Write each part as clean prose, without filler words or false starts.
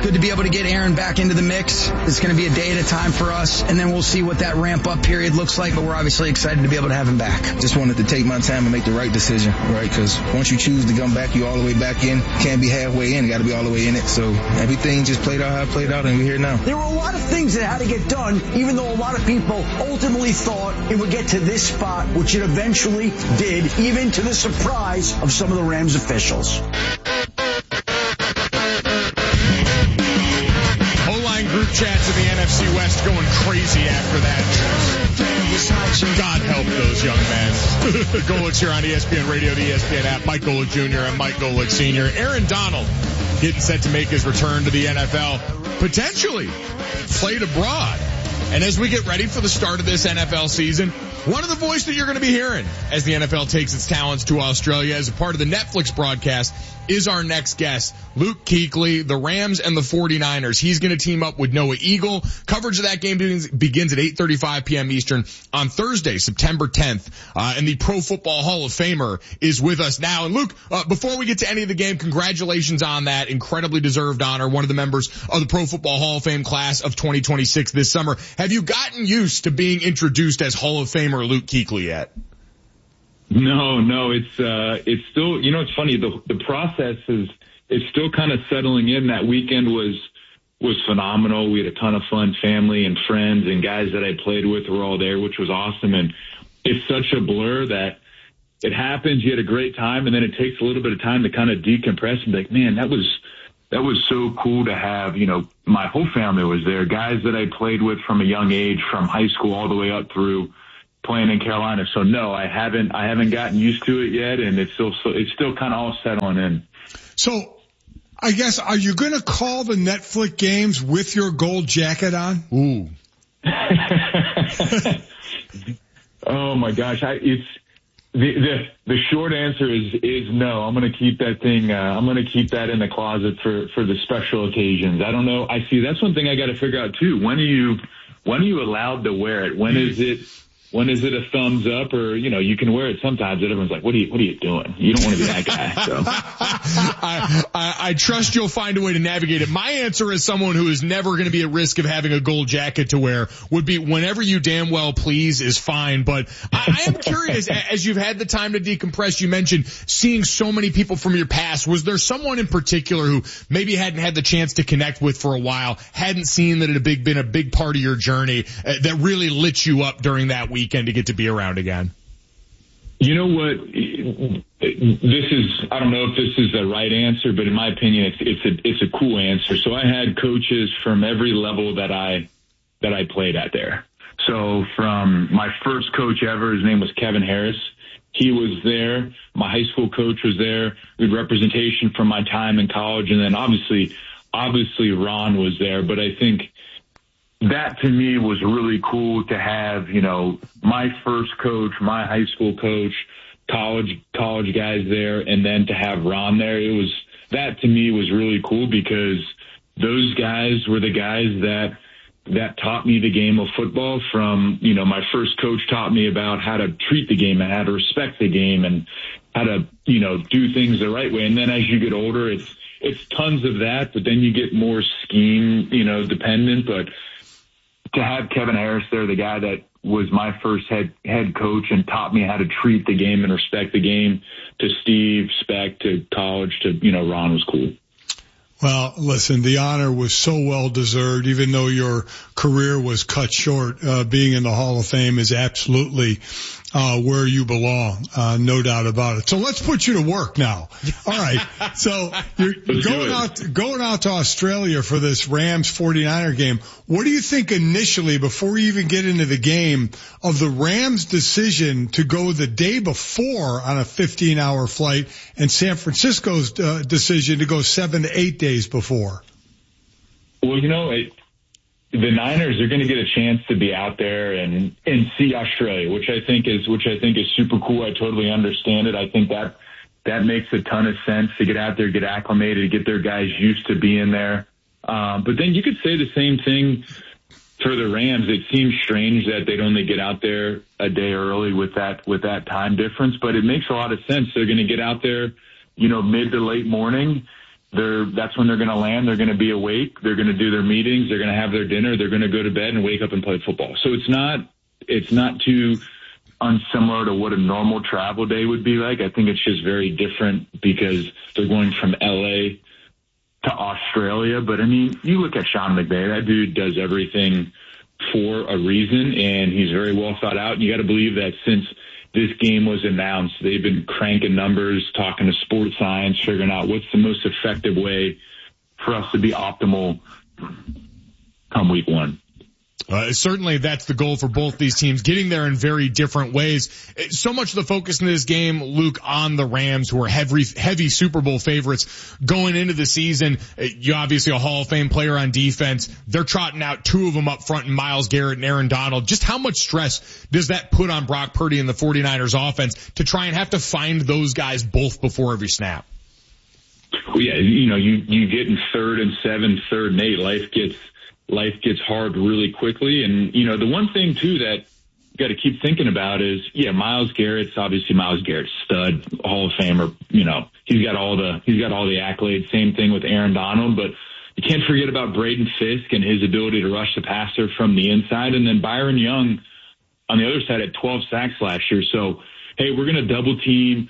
Good to be able to get Aaron back into the mix. It's going to be a day at a time for us, and then we'll see what that ramp-up period looks like, but we're obviously excited to be able to have him back. Just wanted to take my time and make the right decision, right? Because once you choose to come back, you all the way back in. Can't be halfway in. Got to be all the way in it. So everything just played out how it played out, and we're here now. There were a lot of things that had to get done, even though a lot of people ultimately thought it would get to this spot, which it eventually did, even to the surprise of some of the Rams officials. Group chats in the NFC West going crazy after that. God help those young men. Golick's here on ESPN Radio, the ESPN app. Mike Golick Jr. and Mike Golick Sr. Aaron Donald getting set to make his return to the NFL. Potentially played abroad. And as we get ready for the start of this NFL season, one of the voices that you're going to be hearing as the NFL takes its talents to Australia as a part of the Netflix broadcast is our next guest, Luke Kuechly, the Rams and the 49ers. He's going to team up with Noah Eagle. Coverage of that game begins at 8:35 p.m. Eastern on Thursday, September 10th. And the Pro Football Hall of Famer is with us now. And Luke, before we get to any of the game, congratulations on that incredibly deserved honor. One of the members of the Pro Football Hall of Fame class of 2026 this summer. Have you gotten used to being introduced as Hall of Famer Luke Kuechly yet? No, it's still, it's funny. The process it's still kind of settling in. That weekend was phenomenal. We had a ton of fun. Family and friends and guys that I played with were all there, which was awesome. And it's such a blur that it happens. You had a great time, and then it takes a little bit of time to kind of decompress and be like, man, that was so cool to have, my whole family was there. Guys that I played with from a young age, from high school all the way up through playing in Carolina. So no, I haven't gotten used to it yet, and it's still kind of all settling in. So I guess, are you going to call the Netflix games with your gold jacket on? Ooh. Oh my gosh. The short answer is no. I'm going to keep that thing, I'm going to keep that in the closet for the special occasions. I don't know. That's one thing I got to figure out too. When are you allowed to wear it? When is it a thumbs up, or, you can wear it sometimes and everyone's like, what are you doing? You don't want to be that guy. So. I trust you'll find a way to navigate it. My answer as someone who is never going to be at risk of having a gold jacket to wear would be whenever you damn well please is fine. But I am curious, as you've had the time to decompress, you mentioned seeing so many people from your past. Was there someone in particular who maybe hadn't had the chance to connect with for a while, hadn't seen that it had been a big part of your journey that really lit you up during that weekend to get to be around again? You know what? I don't know if this is the right answer, but in my opinion, it's a cool answer. So I had coaches from every level that I played at there. So from my first coach ever, his name was Kevin Harris. He was there. My high school coach was there. We had representation from my time in college. And then obviously Ron was there. But I think that to me was really cool to have, my first coach, my high school coach, college guys there, and then to have Ron there. That to me was really cool because those guys were the guys that taught me the game of football. From, my first coach taught me about how to treat the game and how to respect the game and how to, do things the right way. And then as you get older, it's tons of that, but then you get more scheme, dependent. But to have Kevin Harris there, the guy that was my first head coach and taught me how to treat the game and respect the game, to Steve, Speck, to college, to, Ron, was cool. Well, listen, the honor was so well deserved, even though your career was cut short. Being in the Hall of Fame is absolutely where you belong, no doubt about it. So let's put you to work now. All right. So you're going out to Australia for this Rams 49er game. What do you think initially, before we even get into the game, of the Rams' decision to go the day before on a 15-hour flight and San Francisco's decision to go 7 to 8 days before? Well, the Niners are going to get a chance to be out there and see Australia, which I think is super cool. I totally understand it. I think that makes a ton of sense, to get out there, get acclimated, get their guys used to being there. But then you could say the same thing for the Rams. It seems strange that they'd only get out there a day early with that time difference, but it makes a lot of sense. They're going to get out there, mid to late morning. that's when they're going to land. They're going to be awake. They're going to do their meetings. They're going to have their dinner. They're going to go to bed and wake up and play football. So it's not too unsimilar to what a normal travel day would be like. I think it's just very different because they're going from LA to Australia. But I mean, you look at Sean McVay, that dude does everything for a reason, and he's very well thought out. And you got to believe that since this game was announced, they've been cranking numbers, talking to sports science, figuring out what's the most effective way for us to be optimal come week one. Certainly that's the goal for both these teams, getting there in very different ways. So much of the focus in this game, Luke, on the Rams, who are heavy Super Bowl favorites going into the season. You obviously a Hall of Fame player on defense. They're trotting out two of them up front in Myles Garrett and Aaron Donald. Just how much stress does that put on Brock Purdy and the 49ers offense to try and have to find those guys both before every snap? Well, yeah, you get in 3rd and 7, 3rd and 8, life gets hard really quickly. And, the one thing, too, that you got to keep thinking about is, Myles Garrett's obviously Myles Garrett, stud, Hall of Famer. He's got all the accolades. Same thing with Aaron Donald. But you can't forget about Braden Fisk and his ability to rush the passer from the inside. And then Byron Young on the other side had 12 sacks last year. So, hey, we're going to double team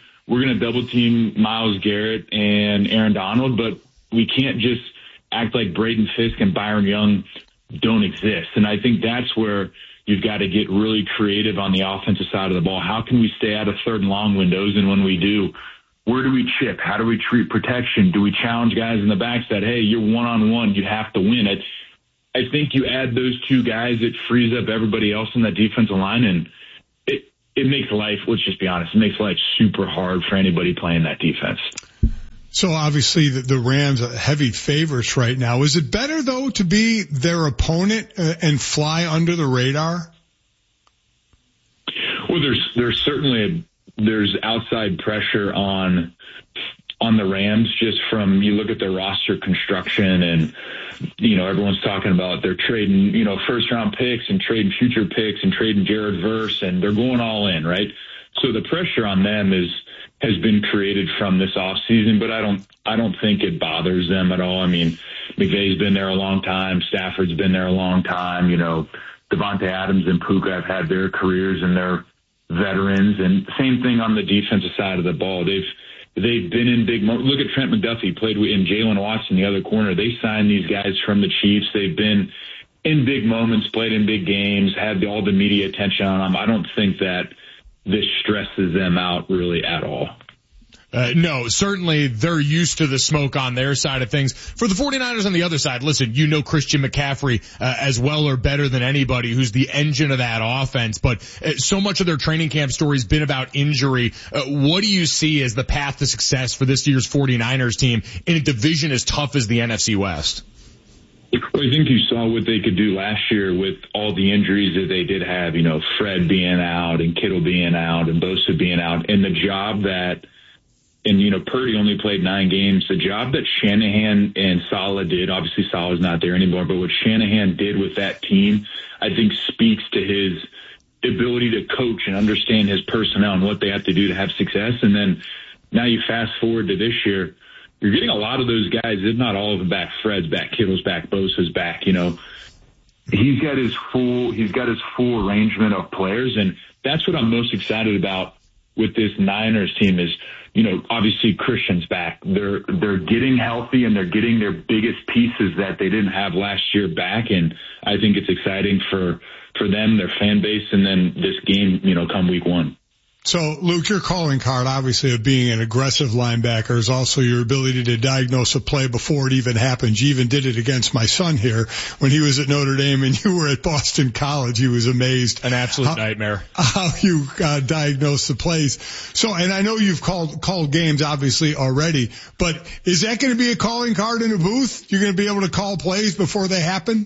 Myles Garrett and Aaron Donald, but we can't just act like Braden Fisk and Byron Young don't exist. And I think that's where you've got to get really creative on the offensive side of the ball. How can we stay out of 3rd and long windows? And when we do, where do we chip? How do we treat protection? Do we challenge guys in the back that, hey, you're one-on-one, you have to win? I think you add those two guys, it frees up everybody else in that defensive line, and it makes life, let's just be honest, it makes life super hard for anybody playing that defense. So obviously the Rams are heavy favorites right now. Is it better, though, to be their opponent and fly under the radar? Well, there's certainly there's outside pressure on the Rams just from, you look at their roster construction and, everyone's talking about they're trading, first round picks and trading future picks and trading Jared Verse, and they're going all in, right? So the pressure on them has been created from this offseason, but I don't think it bothers them at all. I mean, McVay's been there a long time. Stafford's been there a long time. Devontae Adams and Puka have had their careers and they're veterans. And same thing on the defensive side of the ball. They've been in big moments. Look at Trent McDuffie, played in Jalen Watson, the other corner. They signed these guys from the Chiefs. They've been in big moments, played in big games, had all the media attention on them. I don't think that this stresses them out really at all. No, certainly they're used to the smoke on their side of things. For the 49ers on the other side, listen, Christian McCaffrey as well or better than anybody, who's the engine of that offense. But so much of their training camp story has been about injury. What do you see as the path to success for this year's 49ers team in a division as tough as the NFC West? Well, I think you saw what they could do last year with all the injuries that they did have, Fred being out and Kittle being out and Bosa being out. And the job that, Purdy only played 9 games. The job that Shanahan and Saleh did, obviously Saleh's not there anymore, but what Shanahan did with that team, I think speaks to his ability to coach and understand his personnel and what they have to do to have success. And then now you fast forward to this year, you're getting a lot of those guys, if not all of them back. Fred's back, Kittle's back, Bosa's back, He's got his full arrangement of players, and that's what I'm most excited about with this Niners team is, obviously Christian's back. They're getting healthy and they're getting their biggest pieces that they didn't have last year back, and I think it's exciting for them, their fan base, and then this game, come week one. So, Luke, your calling card, obviously, of being an aggressive linebacker is also your ability to diagnose a play before it even happens. You even did it against my son here when he was at Notre Dame and you were at Boston College. He was amazed. An absolute nightmare. How you diagnose the plays. So, and I know you've called games, obviously, already, but is that going to be a calling card in a booth? You're going to be able to call plays before they happen?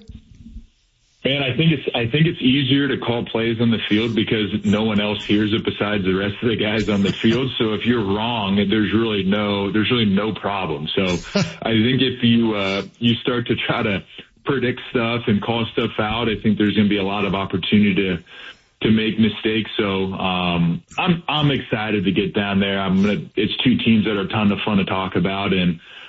Man, I think it's easier to call plays on the field because no one else hears it besides the rest of the guys on the field. So if you're wrong, there's really no problem. So I think if you start to try to predict stuff and call stuff out, I think there's going to be a lot of opportunity to make mistakes. So I'm excited to get down there. It's two teams that are a ton of fun to talk about, and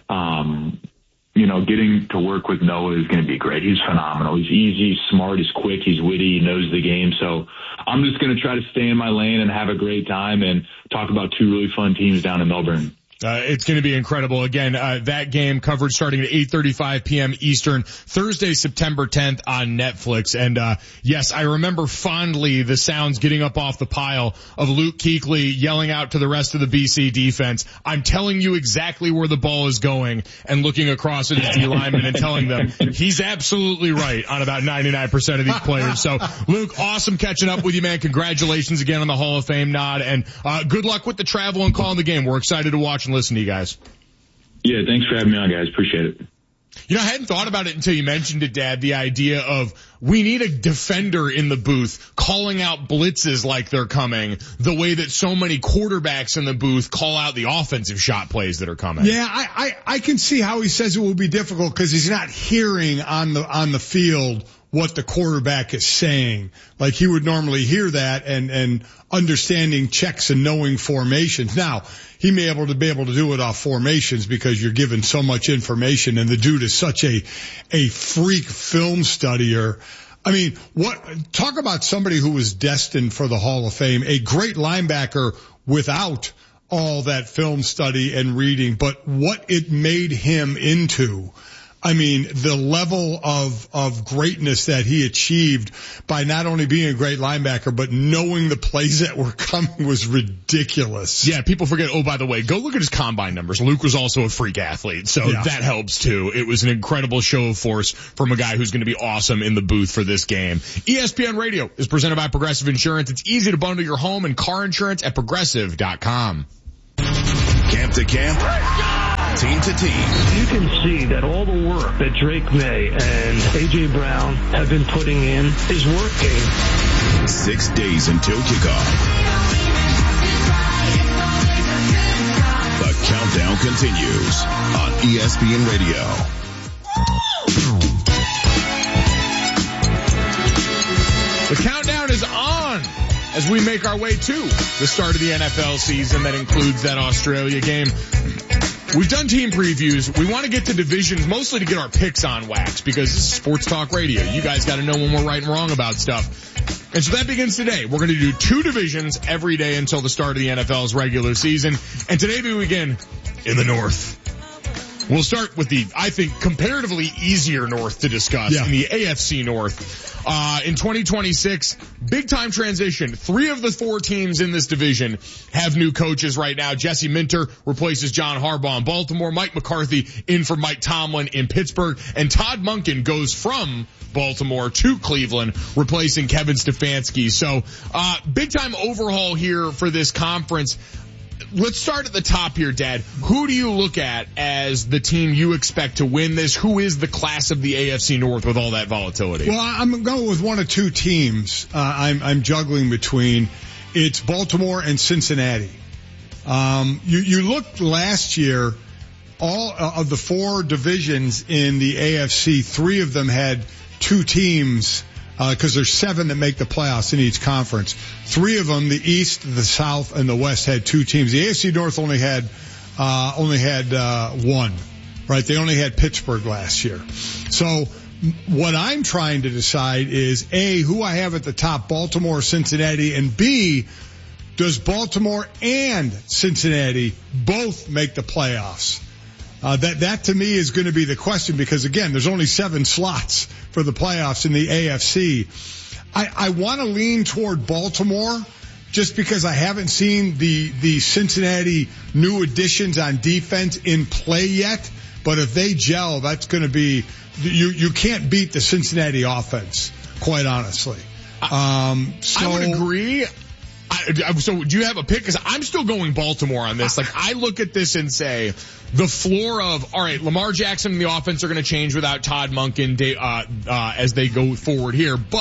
Getting to work with Noah is going to be great. He's phenomenal. He's easy, he's smart, he's quick, he's witty, he knows the game. So I'm just going to try to stay in my lane and have a great time and talk about two really fun teams down in Melbourne. It's going to be incredible. Again, that game coverage starting at 8:35 p.m. Eastern, Thursday, September 10th on Netflix. And, yes, I remember fondly the sounds getting up off the pile of Luke Kuechly yelling out to the rest of the BC defense, I'm telling you exactly where the ball is going, and looking across at his D lineman and telling them he's absolutely right on about 99% of these players. So, Luke, awesome catching up with you, man. Congratulations again on the Hall of Fame nod, and good luck with the travel and calling the game. We're excited to watch and listen to you guys. Yeah, thanks for having me on, guys. Appreciate it. I hadn't thought about it until you mentioned it, Dad, the idea of we need a defender in the booth calling out blitzes like they're coming, the way that so many quarterbacks in the booth call out the offensive shot plays that are coming. Yeah, I can see how he says it will be difficult because he's not hearing on the field what the quarterback is saying. Like he would normally hear that and understanding checks and knowing formations. Now, he may be able to do it off formations because you're given so much information, and the dude is such a freak film studier. I mean, talk about somebody who was destined for the Hall of Fame, a great linebacker without all that film study and reading, but what it made him into. I mean, the level of greatness that he achieved by not only being a great linebacker, but knowing the plays that were coming was ridiculous. Yeah, people forget, oh, by the way, go look at his combine numbers. Luke was also a freak athlete, so that helps too. It was an incredible show of force from a guy who's going to be awesome in the booth for this game. ESPN Radio is presented by Progressive Insurance. It's easy to bundle your home and car insurance at Progressive.com. Camp to camp, team to team. You can see that all the work that Drake May and A.J. Brown have been putting in is working. 6 days until kickoff. The countdown continues on ESPN Radio. The countdown is on as we make our way to the start of the NFL season. That includes that Australia game. We've done team previews. We want to get to divisions mostly to get our picks on wax because this is sports talk radio. You guys got to know when we're right and wrong about stuff. And so that begins today. We're going to do two divisions every day until the start of the NFL's regular season. And today we begin in the North. We'll start with the, I think, comparatively easier North to discuss in the AFC North. In 2026, big time transition. 3 of the 4 teams in this division have new coaches right now. Jesse Minter replaces John Harbaugh in Baltimore. Mike McCarthy in for Mike Tomlin in Pittsburgh. And Todd Monken goes from Baltimore to Cleveland, replacing Kevin Stefanski. So, big time overhaul here for this conference. Let's start at the top here, Dad. Who do you look at as the team you expect to win this? Who is the class of the AFC North with all that volatility? Well, I'm going with one of 2 teams. I'm juggling between. It's Baltimore and Cincinnati. You looked last year, all of the 4 divisions in the AFC, 3 of them had 2 teams. Because there's 7 that make the playoffs in each conference. 3 of them, the East, the South, and the West, had 2 teams. The AFC North only had 1, right? They only had Pittsburgh last year. So what I'm trying to decide is A, who I have at the top, Baltimore, Cincinnati, and B, does Baltimore and Cincinnati both make the playoffs? That to me is going to be the question because again, there's only 7 slots for the playoffs in the AFC. I want to lean toward Baltimore just because I haven't seen the Cincinnati new additions on defense in play yet. But if they gel, that's going to be, you can't beat the Cincinnati offense, quite honestly. I would agree. So do you have a pick? Because I'm still going Baltimore on this. Like, I look at this and say the floor of, all right, Lamar Jackson and the offense are going to change without Todd Monken as they go forward here. But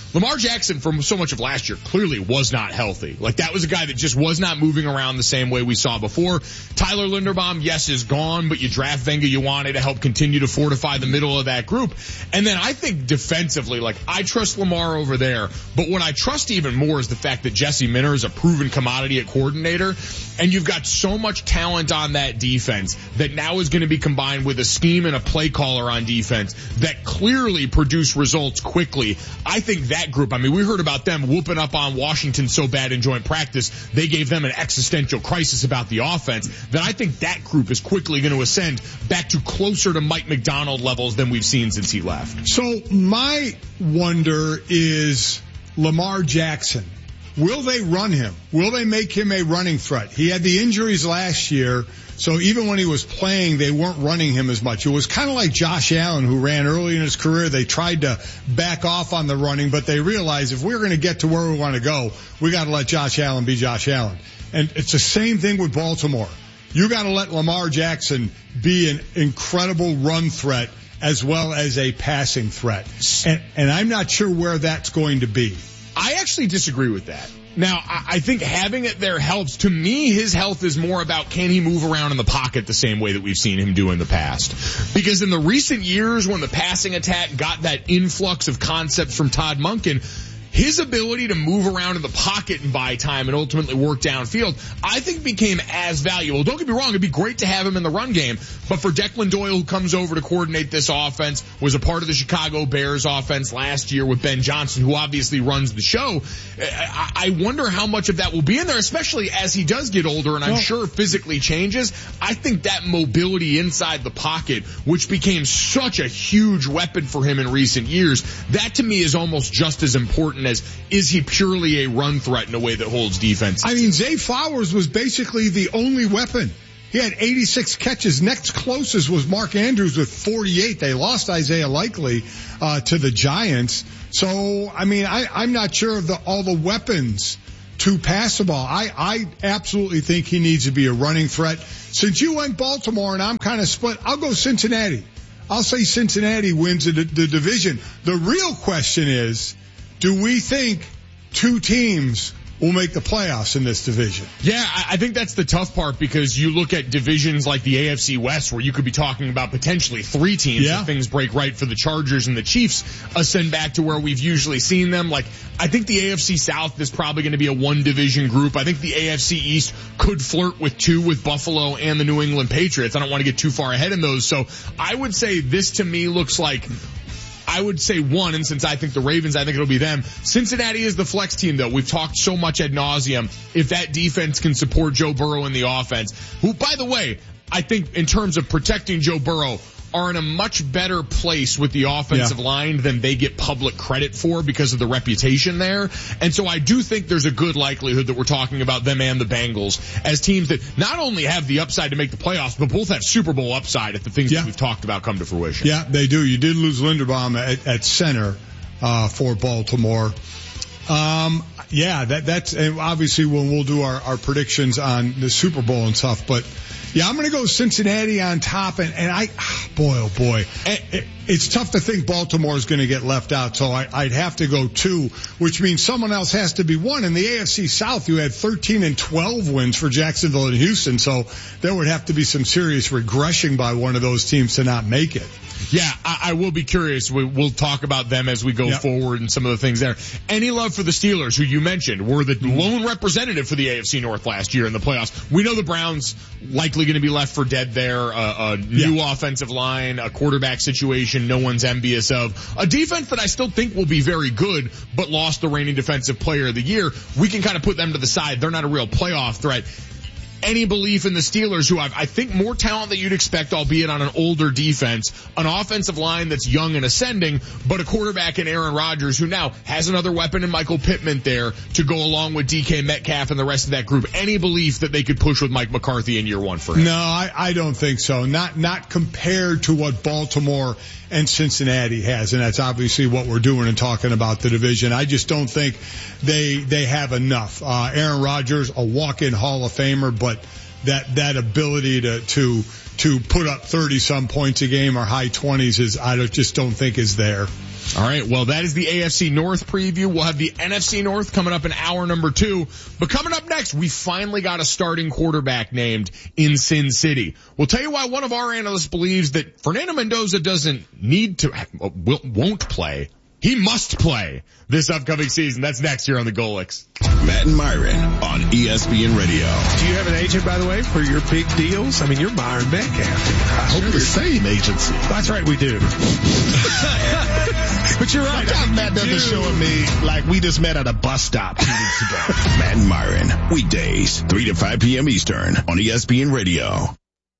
Lamar Jackson, for so much of last year, clearly was not healthy. Like, that was a guy that just was not moving around the same way we saw before. Tyler Linderbaum, yes, is gone, but you draft Venga Ioane to help continue to fortify the middle of that group. And then I think defensively, like, I trust Lamar over there, but what I trust even more is the fact that Jesse Minter is a proven commodity at coordinator, and you've got so much talent on that defense that now is going to be combined with a scheme and a play caller on defense that clearly produce results quickly. I think that group, I mean, we heard about them whooping up on Washington so bad in joint practice, they gave them an existential crisis about the offense, that I think that group is quickly going to ascend back to closer to Mike McDonald levels than we've seen since he left. So my wonder is Lamar Jackson. Will they run him? Will they make him a running threat? He had the injuries last year, so even when he was playing, they weren't running him as much. It was kind of like Josh Allen, who ran early in his career. They tried to back off on the running, but they realized if we're going to get to where we want to go, we got to let Josh Allen be Josh Allen. And it's the same thing with Baltimore. You got to let Lamar Jackson be an incredible run threat as well as a passing threat. And I'm not sure where that's going to be. I actually disagree with that. Now, I think having it there helps. To me, his health is more about can he move around in the pocket the same way that we've seen him do in the past. Because in the recent years when the passing attack got that influx of concepts from Todd Monken, his ability to move around in the pocket and buy time and ultimately work downfield, I think became as valuable. Don't get me wrong, it'd be great to have him in the run game, but for Declan Doyle, who comes over to coordinate this offense, was a part of the Chicago Bears offense last year with Ben Johnson, who obviously runs the show, I wonder how much of that will be in there, especially as he does get older and I'm sure physically changes. I think that mobility inside the pocket, which became such a huge weapon for him in recent years, that to me is almost just as important as is he purely a run threat in a way that holds defense. I mean, Zay Flowers was basically the only weapon. He had 86 catches. Next closest was Mark Andrews with 48. They lost Isaiah Likely to the Giants. So, I mean, I'm not sure of all the weapons to pass the ball. I absolutely think he needs to be a running threat. Since you went Baltimore and I'm kind of split, I'll go Cincinnati. I'll say Cincinnati wins the division. The real question is, do we think two teams will make the playoffs in this division? Yeah, I think that's the tough part because you look at divisions like the AFC West where you could be talking about potentially three teams if things break right for the Chargers and the Chiefs ascend back to where we've usually seen them. Like, I think the AFC South is probably going to be a one division group. I think the AFC East could flirt with two with Buffalo and the New England Patriots. I don't want to get too far ahead in those. So I would say this to me looks like, I would say one, and since I think the Ravens, I think it'll be them. Cincinnati is the flex team, though. We've talked so much ad nauseum. If that defense can support Joe Burrow in the offense, who, by the way, I think in terms of protecting Joe Burrow, are in a much better place with the offensive line than they get public credit for because of the reputation there. And so I do think there's a good likelihood that we're talking about them and the Bengals as teams that not only have the upside to make the playoffs, but both have Super Bowl upside if the things that we've talked about come to fruition. Yeah, they do. You did lose Linderbaum at center for Baltimore. That's obviously when we'll do our predictions on the Super Bowl and stuff, but yeah, I'm going to go Cincinnati on top, and it's tough to think Baltimore is going to get left out, so I'd have to go 2, which means someone else has to be 1. In the AFC South, you had 13 and 12 wins for Jacksonville and Houston, so there would have to be some serious regression by one of those teams to not make it. Yeah, I will be curious. We'll talk about them as we go forward and some of the things there. Any love for the Steelers, who you mentioned were the lone representative for the AFC North last year in the playoffs? We know the Browns likely going to be left for dead there. A new offensive line, a quarterback situation no one's envious of. A defense that I still think will be very good, but lost the reigning defensive player of the year. We can kind of put them to the side. They're not a real playoff threat. Any belief in the Steelers, who I think more talent than you'd expect, albeit on an older defense, an offensive line that's young and ascending, but a quarterback in Aaron Rodgers who now has another weapon in Michael Pittman there to go along with DK Metcalf and the rest of that group. Any belief that they could push with Mike McCarthy in year one for him? No, I don't think so. Not compared to what Baltimore and Cincinnati has, and that's obviously what we're doing and talking about the division. I just don't think they have enough. Aaron Rodgers, a walk-in Hall of Famer, but that ability to put up 30 some points a game or high 20s just don't think is there. All right, well, that is the AFC North preview. We'll have the NFC North coming up in hour number 2. But coming up next, we finally got a starting quarterback named in Sin City. We'll tell you why one of our analysts believes that Fernando Mendoza won't play. He must play this upcoming season. That's next here on the Golix. Matt and Myron on ESPN Radio. Do you have an agent, by the way, for your big deals? I mean, you're Myron Metcalf. I hope the same agency. That's right, we do. But you're right. Sometimes Matt doesn't show me like we just met at a bus stop 2 weeks ago. Matt and Myron, weekdays, 3 to 5 p.m. Eastern on ESPN Radio.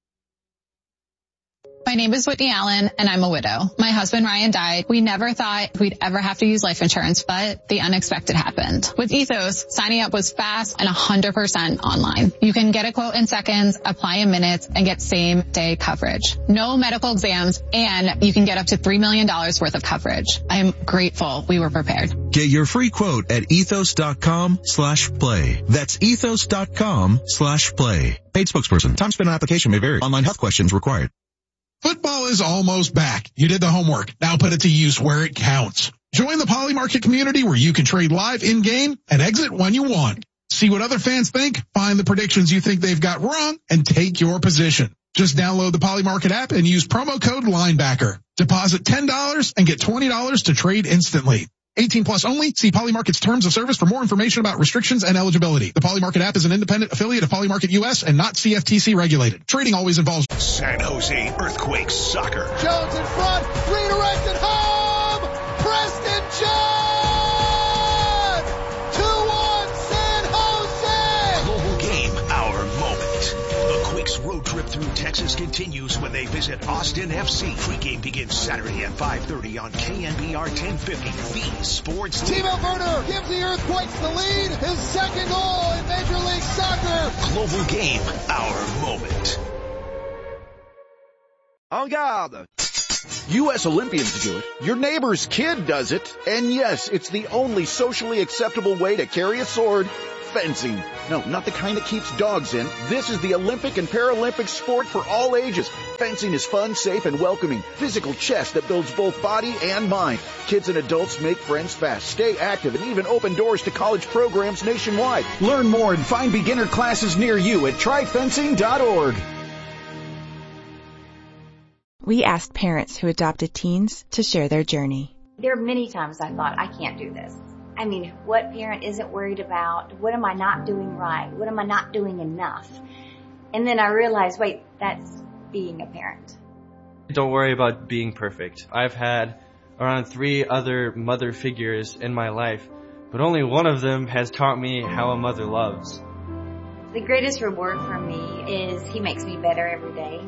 My name is Whitney Allen, and I'm a widow. My husband, Ryan, died. We never thought we'd ever have to use life insurance, but the unexpected happened. With Ethos, signing up was fast and 100% online. You can get a quote in seconds, apply in minutes, and get same-day coverage. No medical exams, and you can get up to $3 million worth of coverage. I'm grateful we were prepared. Get your free quote at ethos.com/play. That's ethos.com/play. Paid spokesperson. Time spent on application may vary. Online health questions required. Football is almost back. You did the homework. Now put it to use where it counts. Join the Poly Market community where you can trade live in-game and exit when you want. See what other fans think, find the predictions you think they've got wrong, and take your position. Just download the Poly Market app and use promo code Linebacker. Deposit $10 and get $20 to trade instantly. 18 plus only. See Poly Market's terms of service for more information about restrictions and eligibility. The Poly Market app is an independent affiliate of Poly Market US and not CFTC regulated. Trading always involves San Jose Earthquakes soccer. Jones in front, redirected home. Preston John. 2-1 San Jose. Global game, our moment. The Quakes road trip through Texas continues when they visit Austin FC. Pre-game begins Saturday at 5:30 on KNBR 1050. The Sports Leader. Timo Werner gives the Earthquakes the lead. His second goal in Major League Soccer. Global game, our moment. En garde! U.S. Olympians do it. Your neighbor's kid does it. And yes, it's the only socially acceptable way to carry a sword. Fencing. No, not the kind that keeps dogs in. This is the Olympic and Paralympic sport for all ages. Fencing is fun, safe, and welcoming. Physical chess that builds both body and mind. Kids and adults make friends fast, stay active, and even open doors to college programs nationwide. Learn more and find beginner classes near you at tryfencing.org. We asked parents who adopted teens to share their journey. There are many times I thought, I can't do this. I mean, what parent isn't worried about? What am I not doing right? What am I not doing enough? And then I realized, wait, that's being a parent. Don't worry about being perfect. I've had around 3 other mother figures in my life, but only one of them has taught me how a mother loves. The greatest reward for me is he makes me better every day.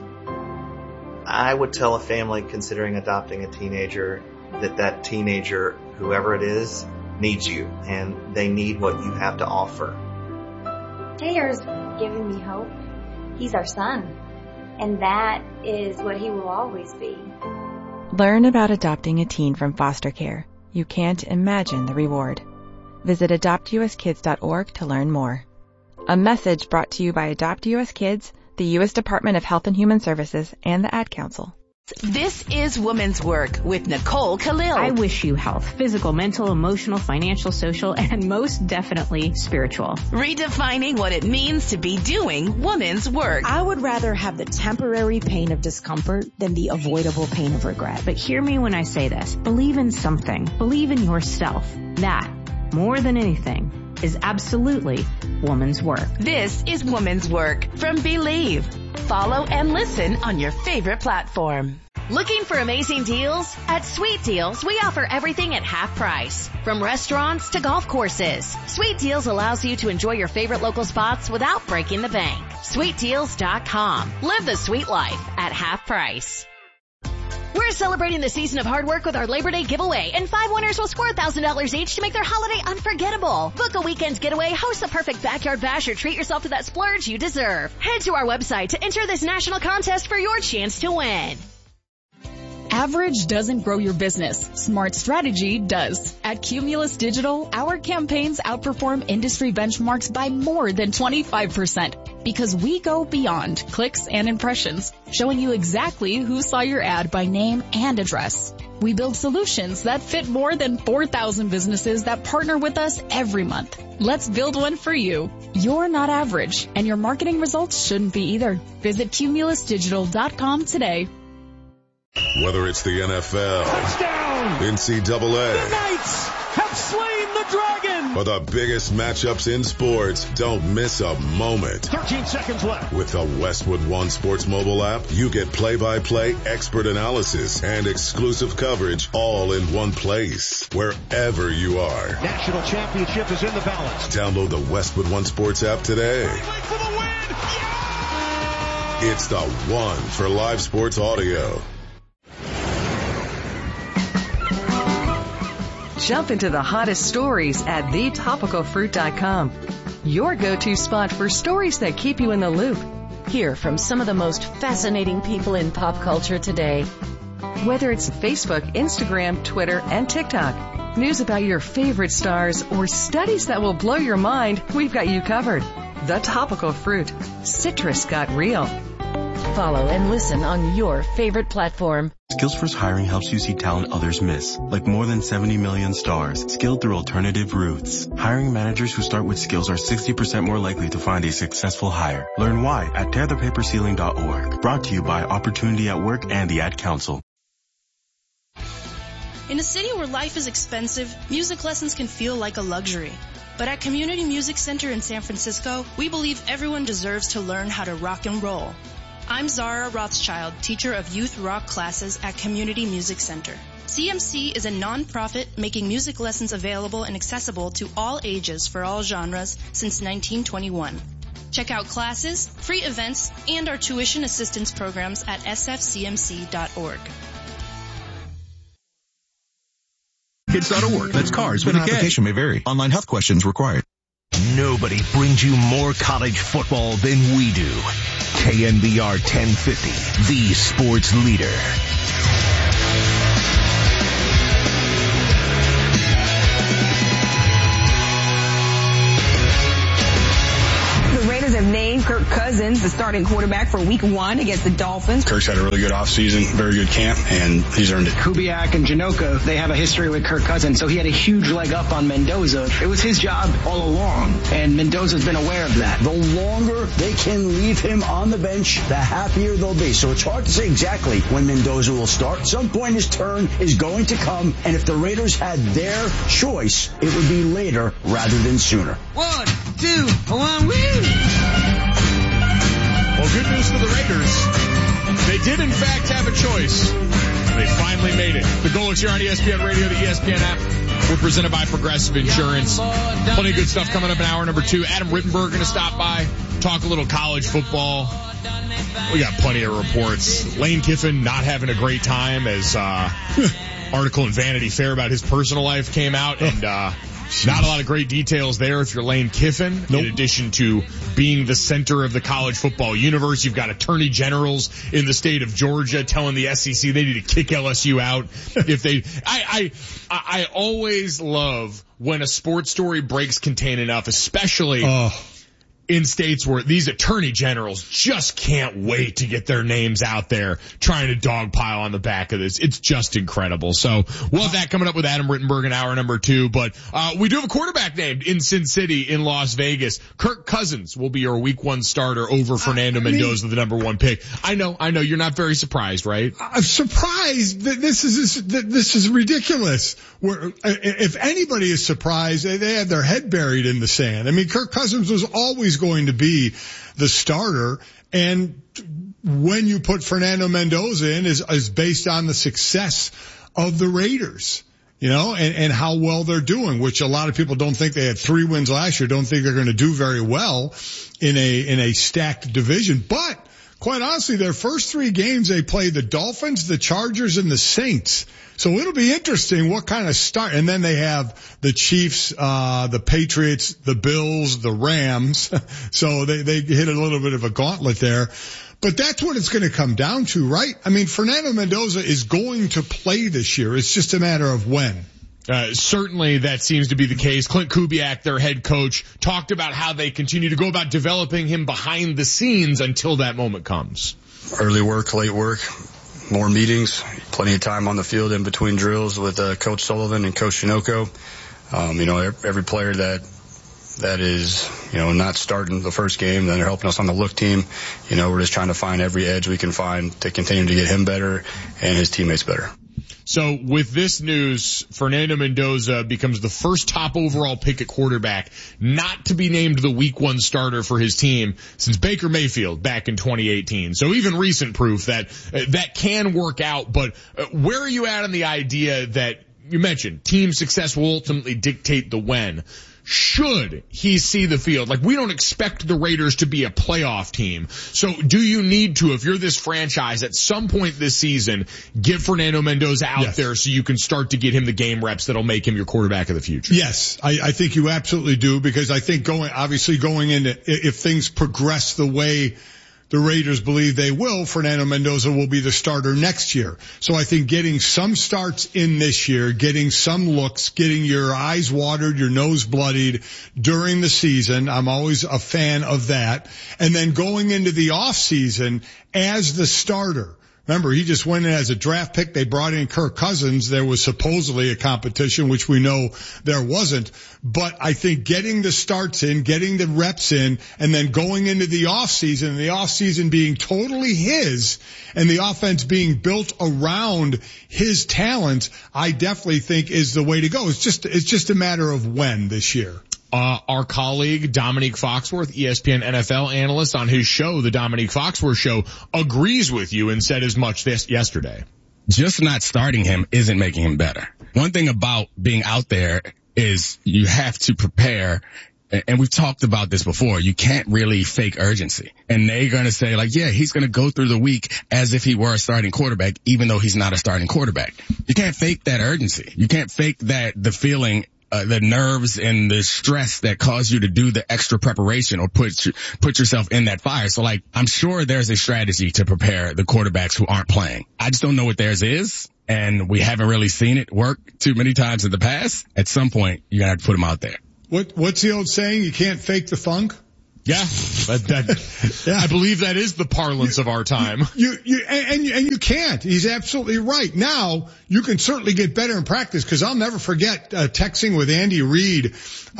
I would tell a family considering adopting a teenager that teenager, whoever it is, needs you, and they need what you have to offer. Taylor's giving me hope. He's our son, and that is what he will always be. Learn about adopting a teen from foster care. You can't imagine the reward. Visit adoptuskids.org to learn more. A message brought to you by Adopt US Kids, the U.S. Department of Health and Human Services, and the Ad Council. This is Women's Work with Nicole Khalil. I wish you health, physical, mental, emotional, financial, social, and most definitely spiritual. Redefining what it means to be doing women's work. I would rather have the temporary pain of discomfort than the avoidable pain of regret. But hear me when I say this. Believe in something. Believe in yourself. That, more than anything, is absolutely woman's work. This is Woman's Work from Believe. Follow and listen on your favorite platform. Looking for amazing deals? At Sweet Deals, we offer everything at half price. From restaurants to golf courses. Sweet Deals allows you to enjoy your favorite local spots without breaking the bank. SweetDeals.com. Live the sweet life at half price. We're celebrating the season of hard work with our Labor Day giveaway, and 5 winners will score $1,000 each to make their holiday unforgettable. Book a weekend getaway, host the perfect backyard bash, or treat yourself to that splurge you deserve. Head to our website to enter this national contest for your chance to win. Average doesn't grow your business. Smart strategy does. At Cumulus Digital, our campaigns outperform industry benchmarks by more than 25% because we go beyond clicks and impressions, showing you exactly who saw your ad by name and address. We build solutions that fit more than 4,000 businesses that partner with us every month. Let's build one for you. You're not average, and your marketing results shouldn't be either. Visit cumulusdigital.com today. Whether it's the NFL, touchdown, NCAA, the Knights have slain the dragon, or the biggest matchups in sports, don't miss a moment. 13 seconds left. With the Westwood One Sports mobile app, you get play-by-play expert analysis and exclusive coverage all in one place, wherever you are. National championship is in the balance. Download the Westwood One Sports app today. For the win. Yeah! It's the one for live sports audio. Jump into the hottest stories at thetopicalfruit.com. Your go-to spot for stories that keep you in the loop. Hear from some of the most fascinating people in pop culture today. Whether it's Facebook, Instagram, Twitter, and TikTok, news about your favorite stars, or studies that will blow your mind, we've got you covered. The Topical Fruit. Citrus got real. Follow and listen on your favorite platform. SkillsFirst Hiring helps you see talent others miss, like more than 70 million stars, skilled through alternative routes. Hiring managers who start with skills are 60% more likely to find a successful hire. Learn why at tearthepaperceiling.org. Brought to you by Opportunity at Work and the Ad Council. In a city where life is expensive, music lessons can feel like a luxury. But at Community Music Center in San Francisco, we believe everyone deserves to learn how to rock and roll. I'm Zara Rothschild, teacher of youth rock classes at Community Music Center. CMC is a non-profit making music lessons available and accessible to all ages for all genres since 1921. Check out classes, free events, and our tuition assistance programs at sfcmc.org. Kids.org. That's cars with a K. Application may vary. Online health questions required. Nobody brings you more college football than we do. KNBR 1050, the sports leader. The Raiders have named Kirk Cousins the starting quarterback for Week 1 against the Dolphins. Kirk's had a really good offseason, very good camp, and he's earned it. Kubiak and Janoka, they have a history with Kirk Cousins, so he had a huge leg up on Mendoza. It was his job all along, and Mendoza's been aware of that. The longer they can leave him on the bench, the happier they'll be. So it's hard to say exactly when Mendoza will start. Some point his turn is going to come, and if the Raiders had their choice, it would be later rather than sooner. 1, 2, 1, woo! Well, good news for the Raiders. They did, in fact, have a choice. They finally made it. The Goal is here on ESPN Radio, the ESPN app. We're presented by Progressive Insurance. Plenty of good stuff coming up in hour number 2. Adam Rittenberg going to stop by, talk a little college football. We got plenty of reports. Lane Kiffin not having a great time as article in Vanity Fair about his personal life came out, and not a lot of great details there if you're Lane Kiffin. Nope. In addition to being the center of the college football universe, you've got attorney generals in the state of Georgia telling the SEC they need to kick LSU out if they. I always love when a sports story breaks contain enough, especially in states where these attorney generals just can't wait to get their names out there trying to dogpile on the back of this. It's just incredible. So we'll have that coming up with Adam Rittenberg in hour number 2. But we do have a quarterback named in Sin City in Las Vegas. Kirk Cousins will be your Week 1 starter over Fernando Mendoza, the number 1 pick. I know. You're not very surprised, right? I'm surprised that this is ridiculous. If anybody is surprised, they had their head buried in the sand. I mean, Kirk Cousins was always going to be the starter, and when you put Fernando Mendoza in is based on the success of the Raiders, and how well they're doing, which a lot of people don't think. They had 3 wins last year, don't think they're going to do very well in a stacked division. But quite honestly, their first 3 games they played the Dolphins, the Chargers, and the Saints. So it'll be interesting what kind of start. And then they have the Chiefs, the Patriots, the Bills, the Rams. So they hit a little bit of a gauntlet there. But that's what it's going to come down to, right? I mean, Fernando Mendoza is going to play this year. It's just a matter of when. Certainly that seems to be the case. Clint Kubiak, their head coach, talked about how they continue to go about developing him behind the scenes until that moment comes. Early work, late work. more meetings, plenty of time on the field in between drills with Coach Sullivan and Coach Shinoco. Every player that is, not starting the first game, then they're helping us on the look team. We're just trying to find every edge we can find to continue to get him better and his teammates better. So with this news, Fernando Mendoza becomes the first top overall pick at quarterback not to be named the week 1 starter for his team since Baker Mayfield back in 2018. So even recent proof that that can work out. But where are you at on the idea that you mentioned team success will ultimately dictate the when? Should he see the field? Like, we don't expect the Raiders to be a playoff team. So do you need to, if you're this franchise, at some point this season, get Fernando Mendoza out there so you can start to get him the game reps that'll make him your quarterback of the future? Yes, I think you absolutely do, because I think going into, if things progress the way the Raiders believe they will, Fernando Mendoza will be the starter next year. So I think getting some starts in this year, getting some looks, getting your eyes watered, your nose bloodied during the season, I'm always a fan of that. And then going into the off season as the starter. Remember, he just went in as a draft pick. They brought in Kirk Cousins. There was supposedly a competition, which we know there wasn't. But I think getting the starts in, getting the reps in, and then going into the offseason, the offseason being totally his, and the offense being built around his talent, I definitely think is the way to go. It's just a matter of when this year. Our colleague, Dominique Foxworth, ESPN NFL analyst on his show, the Dominique Foxworth Show, agrees with you and said as much yesterday. Just not starting him isn't making him better. One thing about being out there is you have to prepare, and we've talked about this before, you can't really fake urgency. And they're going to say, like, yeah, he's going to go through the week as if he were a starting quarterback, even though he's not a starting quarterback. You can't fake that urgency. You can't fake the feeling, the nerves and the stress that cause you to do the extra preparation or put yourself in that fire. So, like, I'm sure there's a strategy to prepare the quarterbacks who aren't playing. I just don't know what theirs is, and we haven't really seen it work too many times in the past. At some point, you're going to have to put them out there. What's the old saying? You can't fake the funk? Yeah, I believe that is the parlance of our time. You can't. He's absolutely right. Now, you can certainly get better in practice, because I'll never forget texting with Andy Reid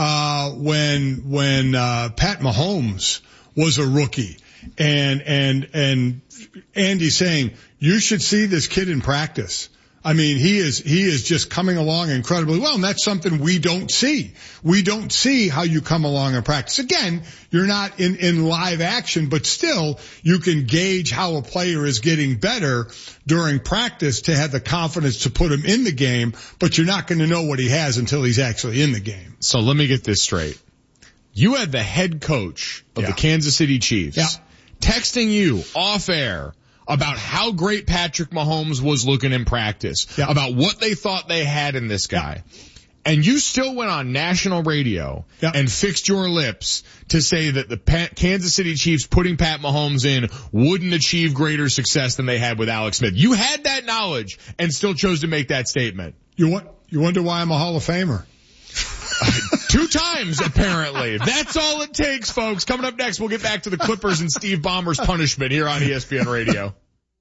when Pat Mahomes was a rookie, and Andy saying, you should see this kid in practice. I mean, he is just coming along incredibly well, and that's something we don't see. We don't see how you come along in practice. Again, you're not in live action, but still, you can gauge how a player is getting better during practice to have the confidence to put him in the game, but you're not going to know what he has until he's actually in the game. So let me get this straight. You had the head coach of the Kansas City Chiefs texting you off air about how great Patrick Mahomes was looking in practice, about what they thought they had in this guy. And you still went on national radio and fixed your lips to say that the Kansas City Chiefs putting Pat Mahomes in wouldn't achieve greater success than they had with Alex Smith. You had that knowledge and still chose to make that statement. You wonder why I'm a Hall of Famer? 2 times, apparently. That's all it takes, folks. Coming up next, we'll get back to the Clippers and Steve Ballmer's punishment here on ESPN Radio.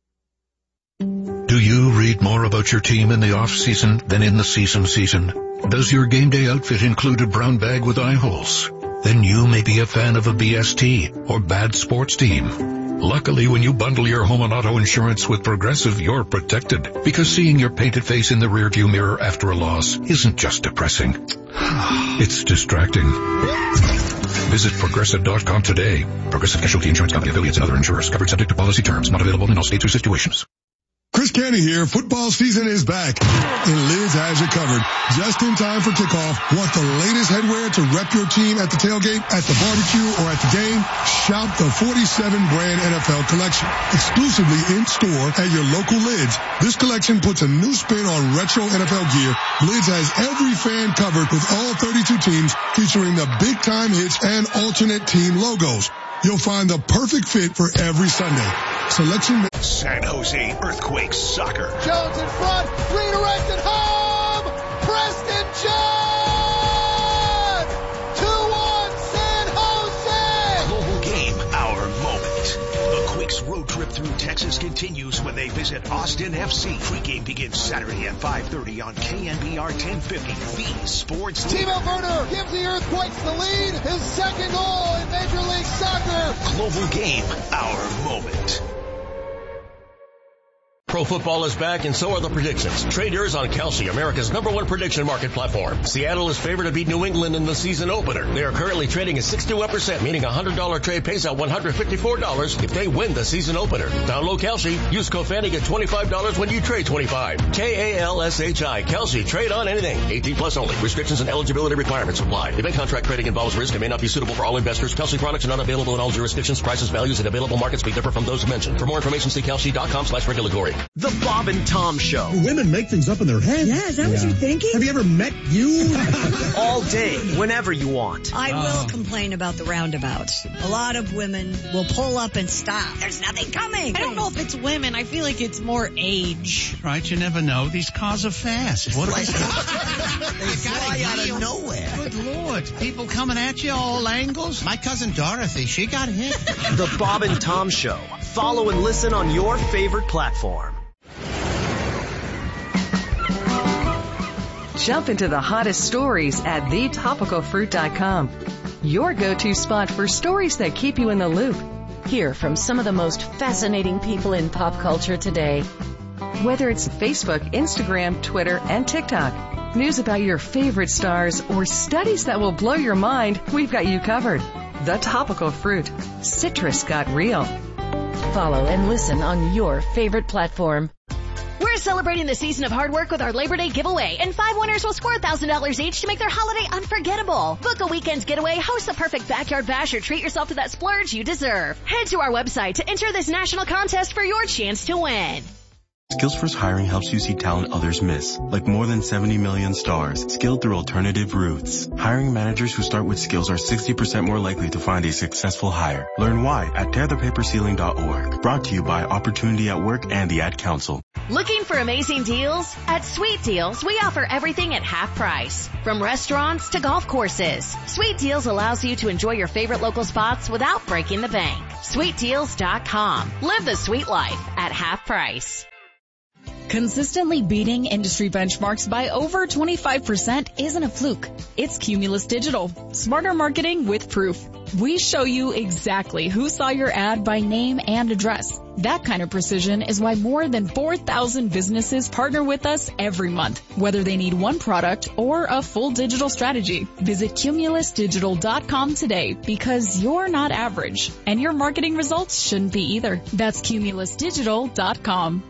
Do you read more about your team in the off-season than in the season? Does your game day outfit include a brown bag with eye holes? Then you may be a fan of a BST or bad sports team. Luckily, when you bundle your home and auto insurance with Progressive, you're protected, because seeing your painted face in the rearview mirror after a loss isn't just depressing. It's distracting. Visit Progressive.com today. Progressive Casualty Insurance Company, affiliates, and other insurers. Covered subject to policy terms. Not available in all states or situations. Chris Canty here. Football season is back, and Lids has you covered. Just in time for kickoff. Want the latest headwear to rep your team at the tailgate, at the barbecue, or at the game? Shop the 47 brand NFL collection, exclusively in store at your local Lids. This collection puts a new spin on retro NFL gear. Lids has every fan covered with all 32 teams, featuring the big time hits and alternate team logos. You'll find the perfect fit for every Sunday. Selection. San Jose Earthquakes soccer. Jones in front, redirected home. Preston John. 2-1 San Jose. Global game, our moment. The Quicks road trip through Texas continues when when they visit Austin FC. Pregame begins Saturday at 5:30 on KNBR 1050. The Sports Timo Werner gives the Earthquakes the lead. His second goal in Major League Soccer. Global Game, our moment. Pro football is back, and so are the predictions. Trade yours on Kalshi, America's #1 prediction market platform. Seattle is favored to beat New England in the season opener. They are currently trading at 61%, meaning a $100 trade pays out $154 if they win the season opener. Download Kalshi. Use code FANTY, get $25 when you trade 25. KALSHI. Kalshi. Trade on anything. 18 plus only. Restrictions and eligibility requirements apply. Event contract trading involves risk and may not be suitable for all investors. Kalshi products are not available in all jurisdictions. Prices, values, and available markets may differ from those mentioned. For more information, see kalshi.com/regulatory. The Bob and Tom Show. Do women make things up in their heads? Yeah, is that what you're thinking? Have you ever met you? All day, whenever you want. I will complain about the roundabout. A lot of women will pull up and stop. There's nothing coming. I don't know if it's women. I feel like it's more age. Right, you never know. These cars are fast. What They fly out of nowhere. Good Lord. People coming at you all angles. My cousin Dorothy, she got hit. The Bob and Tom Show. Follow and listen on your favorite platform. Jump into the hottest stories at thetopicalfruit.com. Your go-to spot for stories that keep you in the loop. Hear from some of the most fascinating people in pop culture today. Whether it's Facebook, Instagram, Twitter, and TikTok, news about your favorite stars, or studies that will blow your mind, we've got you covered. The Topical Fruit. Citrus got real. Follow and listen on your favorite platform. We're celebrating the season of hard work with our Labor Day giveaway, and 5 winners will score $1,000 each to make their holiday unforgettable. Book a weekend's getaway, host the perfect backyard bash, or treat yourself to that splurge you deserve. Head to our website to enter this national contest for your chance to win. Skillsforce Hiring helps you see talent others miss, like more than 70 million stars, skilled through alternative routes. Hiring managers who start with skills are 60% more likely to find a successful hire. Learn why at tearthepaperceiling.org. Brought to you by Opportunity at Work and the Ad Council. Looking for amazing deals? At Sweet Deals, we offer everything at half price. From restaurants to golf courses. Sweet Deals allows you to enjoy your favorite local spots without breaking the bank. SweetDeals.com. Live the sweet life at half price. Consistently beating industry benchmarks by over 25% isn't a fluke. It's Cumulus Digital. Smarter marketing with proof. We show you exactly who saw your ad by name and address. That kind of precision is why more than 4,000 businesses partner with us every month, whether they need one product or a full digital strategy. Visit cumulusdigital.com today, because you're not average, and your marketing results shouldn't be either. That's cumulusdigital.com.